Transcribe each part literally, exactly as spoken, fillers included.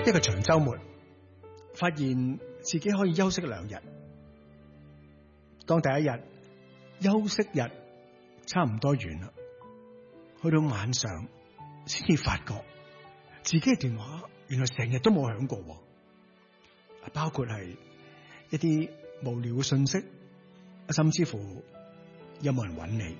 一個長週末，發現自己可以休息兩日。當第一日休息日差唔多完啦，去到晚上先至發覺自己嘅電話原來成日都冇響過，包括係一啲無聊嘅信息，甚至乎有冇人揾你，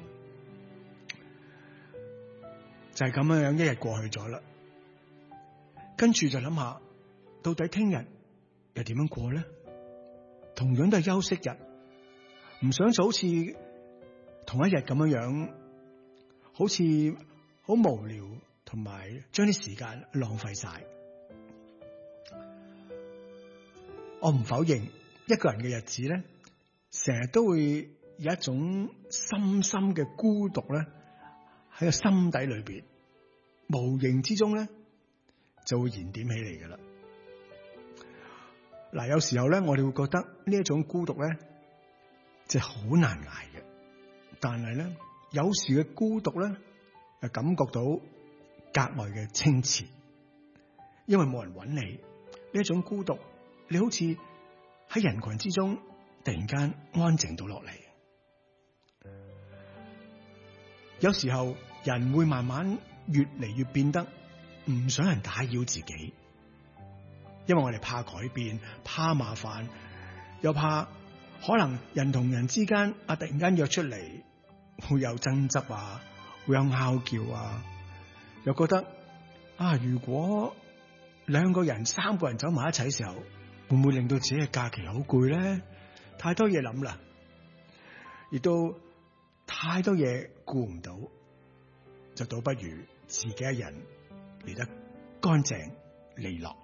就係咁樣樣一日過去咗啦。跟住就諗下，到底聽日又點樣過咧？同樣都係休息日，唔想就好似同一日咁樣樣，好似好無聊，同埋將啲時間浪費晒。我唔否認一個人嘅日子咧，成日都會有一種深深嘅孤獨咧，喺個心底裏邊，無形之中咧就會燃點起嚟噶啦。嗱，有時候咧，我哋會覺得呢一種孤獨咧，即係好難挨嘅。但係咧，有時嘅孤獨咧，就感覺到格外嘅清澈，因為冇人揾你。呢一種孤獨，你好似喺人群之中突然間安靜到落嚟。有時候人會慢慢越嚟越變得唔想人打擾自己，因為我哋怕改變，怕麻煩，又怕可能人同人之間啊突然間約出嚟會有爭執啊，會有拗撬啊，又覺得啊如果兩個人三個人走埋一齊嘅時候，會唔會令到自己嘅假期好攰咧？太多嘢諗啦，亦都太多嘢顧唔到，就倒不如自己一人嚟得乾淨利落。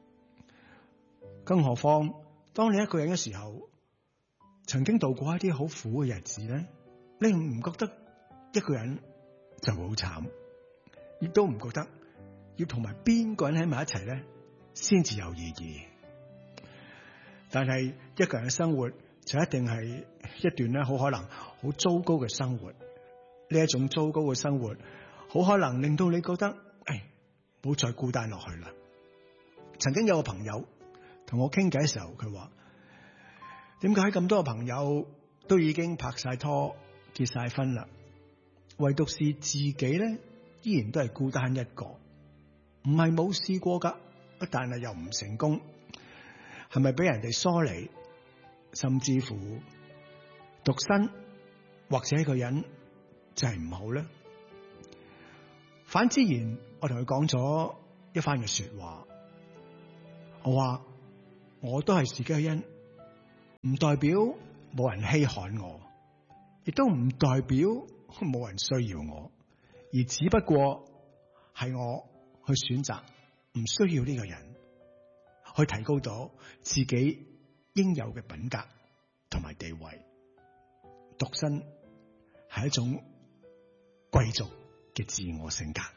更何況當你一個人嘅時候，曾經度過一啲好苦嘅日子咧，你唔覺得一個人就會好慘，亦都唔覺得要同埋邊個人喺埋一齊咧先至有意義。但係一個人嘅生活就一定係一段咧好可能好糟糕嘅生活。呢一種糟糕嘅生活，好可能令到你覺得，誒，唔好再孤單落去啦。曾經有個朋友同我傾偈嘅時候，佢話：點解咁多個朋友都已經拍晒拖、結晒婚啦，唯獨是自己咧，依然都係孤單一個。唔係冇試過噶，但係又唔成功。係咪俾人哋疏離，甚至乎獨身，或者一個人就係唔好咧？反之然，我同佢講咗一番嘅說話。我話我都係自己嘅因，唔代表冇人稀罕我，亦都唔代表冇人需要我，而只不過係我去選擇唔需要呢個人，去提高到自己應有嘅品格同埋地位。獨身係一種貴族嘅自我性格。